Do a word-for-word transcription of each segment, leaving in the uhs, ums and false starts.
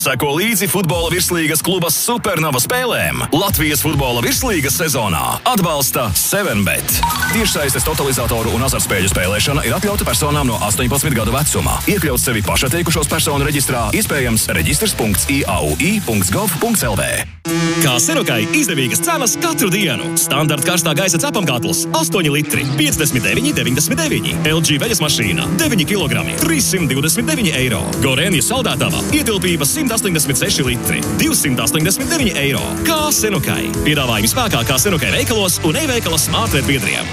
Seko līdzi futbola virslīgas kluba Supernova spēlēm Latvijas futbola virslīgas sezonā atbalsta seven bet. Tiešsaistes totalizatoru un azartspēļu spēlēšana ir atļauta personām no astoņpadsmit gadu vecuma. Iekļaut sevi pašatteikušos personu reģistrā iespējams reģistrs punkts i a u i punkts gov punkts l v. Kā Serokai izdevīgas cenas katru dienu. Standarta karstā gaisa cepamkatls astoņi litri, piecdesmit deviņi deviņdesmit deviņi. L G veļas mašīna deviņi kilogrami, trīssimt divdesmit deviņi eiro. Gorenja saldētava ietilpība simt astoņdesmit seši litri, divsimt astoņdesmit deviņi eiro. Kā Serokai. Piedāvājumi spēkā kā Serokai veikalos un e-veikala Smartvet biedriem.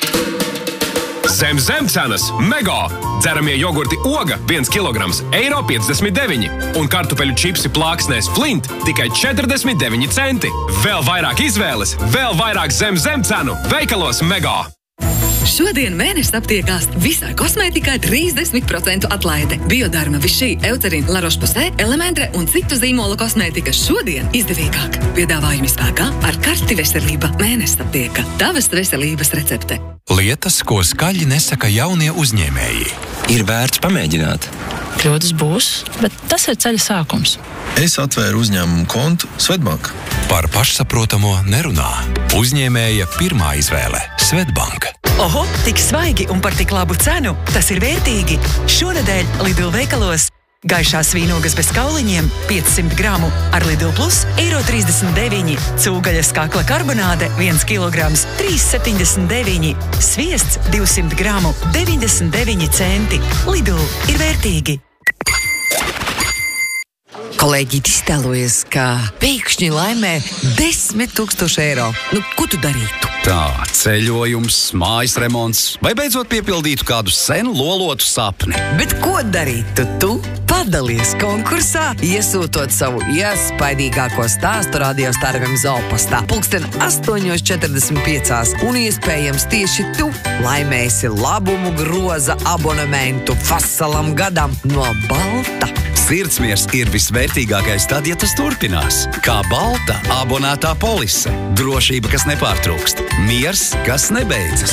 Zem zem cenas Mega! Dzeramie jogurti Oga viens kilograms eiro piecdesmit deviņi un kartupeļu čipsi plāksnēs Flint tikai četrdesmit deviņi centi. Vēl vairāk izvēles, vēl vairāk zem zem cenu veikalos Mega! Šodien mēnesis aptiekās visā kosmētikā trīsdesmit procentu atlaide. Biodarma, Vichy, Eucerin, La Roche-Posay, Elementre un citu zīmolu kosmētika šodien izdevīgāk. Piedāvājumi spēkā ar karti veselība mēnesis aptieka. Tavas veselības recepte. Lietas, ko skaļi nesaka jaunie uzņēmēji. Ir vērts pamēģināt. Kļūdas būs, bet tas ir ceļa sākums. Es atvēru uzņēmumu kontu Svetbank. Par pašsaprotamo nerunā. Uzņēmēja pirmā izvēle – Svetbank. Oho, tik svaigi un par tik labu cenu. Tas ir vērtīgi. Šonedēļ Lidl veikalos gaišās vīnogas bez kauliņiem piecsimt gramu ar Lidl Plus eiro trīsdesmit deviņi. Cūgaļas kakla karbonāde viens kilograms trīs septiņdesmit deviņi. Sviests divsimt gramu deviņdesmit deviņi centi. Lidl ir vērtīgi. Kolēģi iztēlojas, ka pēkšņi laimē desmit tūkstoši eiro. Nu, ko tu darītu? Tā, ceļojums, mājas remonts vai beidzot piepildītu kādu senu lolotu sapni. Bet ko darītu tu? Padalies konkursā, iesūtot savu iespaidīgāko stāstu Radio Starvim Zolpastā. Pulksten astoņos četrdesmit piecās un iespējams tieši tu laimēsi labumu groza abonementu veselam gadam no Balta. Sirdsmiers ir visvērtīgākais tad, ja tas turpinās. Kā Balta abonētā polise. Drošība, kas nepārtrūkst. Miers, kas nebeidzas.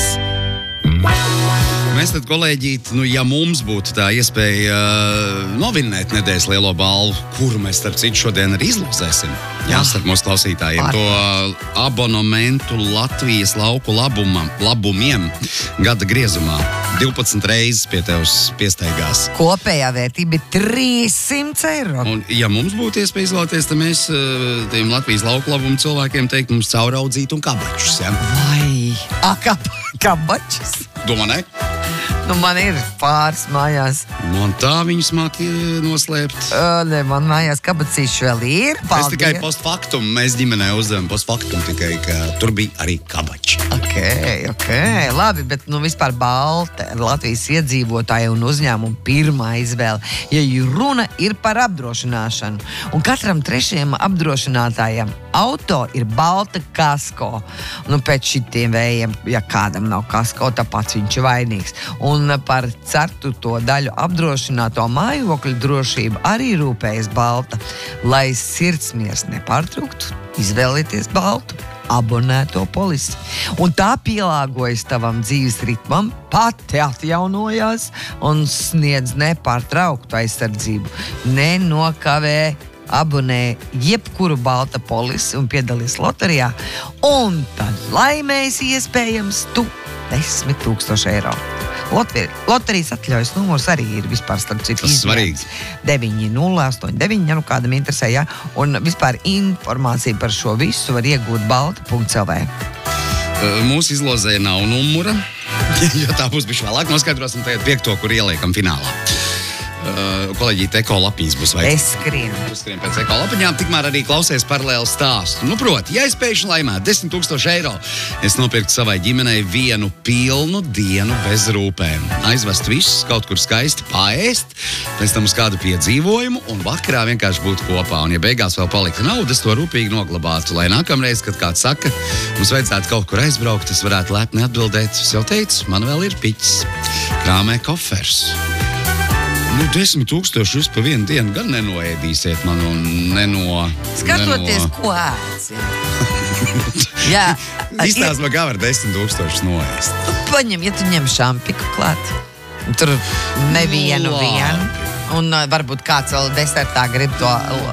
Mēs tad, kolēģīt, nu, ja mums būtu tā iespēja uh, novinēt nedēļas lielo balvu, kuru mēs, starp citu, šodien arī izlozēsim. Jāsaka mūsu klausītājiem to abonementu Latvijas lauku labumam, labumiem gada griezumā. divpadsmit reizes pie tevs piesteigās. Kopējā vērtība ir trīssimt eiro. Un, ja mums būtu iespēja izvēlēties, tad mēs uh, tiem Latvijas lauku labumu cilvēkiem teikt mums cauraudzīt un kabačus, ja? Vai, a, kab, kabačus? Domā, ne? Nu, man ir pāris mājās. Man tā viņus māki noslēpt. Uh, ne, man mājās kabacīši vēl ir. Paldies. Es tikai postfaktum, mēs ģimenē uzdevam postfaktum tikai, ka tur bija arī kabači. Ok, ok, labi, bet nu vispār Balta Latvijas iedzīvotāja un uzņēmuma pirmā izvēle, ja runa ir par apdrošināšanu. Un katram trešajam apdrošinātājam auto ir balta kasko. Nu, pēc šitiem vējiem, ja kādam nav kasko, tāpēc viņš ir vainīgs. Un par ceturto daļu apdrošināto mājokļu drošību arī rūpējas Balta. Lai sirdsmiers nepārtrūktu, izvēlieties Baltu abonēto polisi. Un tā pielāgojas tavam dzīves ritmam, pati atjaunojās un sniedz nepārtrauktu aizsardzību. Nenokavē, abonē jebkuru Balta polisi un piedalies loterijā. Un tad laimēs iespējams tu desmit tūkstoši eiro. Loterijas atļaujas numurs arī ir vispār starp citu svarīgs. deviņi nulle astoņi deviņi, ja nu kādam interesē, ja? Un vispār informāciju par šo visu var iegūt balta punkts l v. Mūsu izlozē nav numura, jo tā būs bišķi vēlāk. Noskaidrosim tagad piekto, kur ieliekam finālā. Uh, kolēģīt, eko lapiņas būs vajadzīgs. Es skrienu. Es skrienu pēc eko lapiņām, tikmēr arī klausies paralēli stāstu. Nu, proti, ja es pēkšņi laimētu desmit tūkstoši eiro, es nopirktu savai ģimenei vienu pilnu dienu bez rūpēm. Aizvest visus, kaut kur skaisti paēst, pēc tam uz kādu piedzīvojumu un vakarā vienkārši būt kopā. Un ja beigās vēl palika nauda, es to rūpīgi noglabātu, lai nākamreiz, kad kāds saka, mums vajadzētu kaut kur aizbraukt, es varētu lepni atbildēt. Es jau teicu, man vēl ir piķis. Krāmē kofers. Nu, desmit tūkstoši jūs pa vienu dienu gan nenoēdīsiet man un neno... Skatoties, neno... ko ēdz. Jā. Izstāst man, kā var desmit tūkstošus noēst. Tu paņem, ja tu ņem šampiku klāt. Tur nevienu nu, vienu. Un uh, varbūt kāds vēl desertā grib to